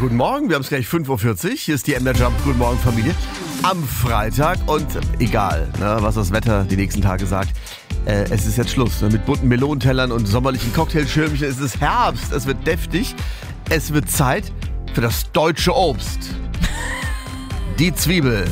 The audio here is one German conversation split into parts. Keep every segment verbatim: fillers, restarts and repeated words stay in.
guten Morgen. Wir haben es gleich fünf Uhr vierzig. Hier ist die M D R Jump. Guten Morgen, Familie. Am Freitag und egal, ne, was das Wetter die nächsten Tage sagt, äh, es ist jetzt Schluss. Ne, mit bunten Melonentellern und sommerlichen Cocktailschirmchen. Es ist Herbst. Es wird deftig. Es wird Zeit für das deutsche Obst. Die Zwiebel.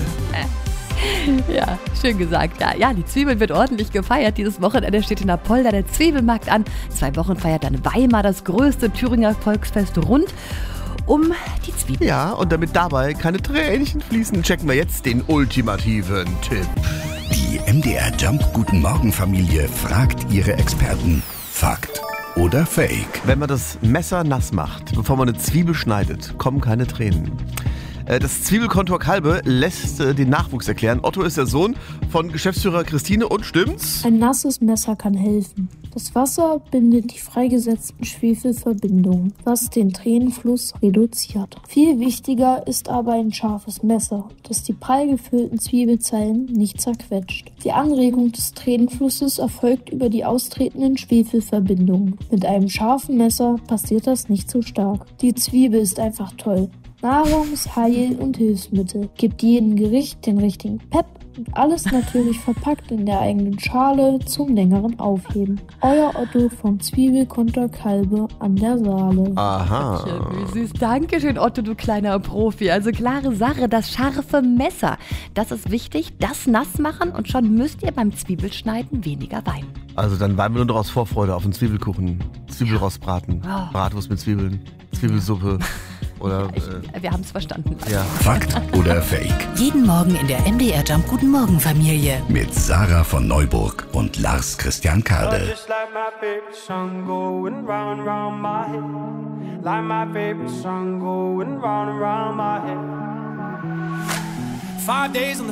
Ja, schön gesagt. Ja, ja, die Zwiebel wird ordentlich gefeiert. Dieses Wochenende steht in Apolda der Zwiebelmarkt an. Zwei Wochen feiert dann Weimar das größte Thüringer Volksfest rund um die Zwiebel. Ja, und damit dabei keine Tränchen fließen, checken wir jetzt den ultimativen Tipp. Die M D R Jump Guten Morgen Familie fragt ihre Experten. Fakt oder Fake? Wenn man das Messer nass macht, bevor man eine Zwiebel schneidet, kommen keine Tränen. Das Zwiebelkontor Kalbe lässt den Nachwuchs erklären. Otto ist der Sohn von Geschäftsführer Christine und stimmt's? Ein nasses Messer kann helfen. Das Wasser bindet die freigesetzten Schwefelverbindungen, was den Tränenfluss reduziert. Viel wichtiger ist aber ein scharfes Messer, das die prall gefüllten Zwiebelzellen nicht zerquetscht. Die Anregung des Tränenflusses erfolgt über die austretenden Schwefelverbindungen. Mit einem scharfen Messer passiert das nicht so stark. Die Zwiebel ist einfach toll. Nahrungs-, Heil- und Hilfsmittel. Gibt jedem Gericht den richtigen Pep und alles natürlich verpackt in der eigenen Schale zum längeren Aufheben. Euer Otto vom Zwiebelkontor Kalbe an der Saale. Aha. Wie süß. Dankeschön, Otto, du kleiner Profi. Also klare Sache, das scharfe Messer. Das ist wichtig, das nass machen und schon müsst ihr beim Zwiebelschneiden weniger weinen. Also dann weinen wir nur noch aus Vorfreude auf den Zwiebelkuchen, Zwiebelrostbraten, Oh. Bratwurst mit Zwiebeln, Zwiebelsuppe. Oder, Ich, äh, wir haben es verstanden. ja. Fakt oder Fake? Jeden Morgen in der M D R Jump Guten Morgen Familie. Mit Sarah von Neuburg und Lars Christian Kade. Just like my favorite song going round and round my head. Like my favorite song going round and round my head. Five days on the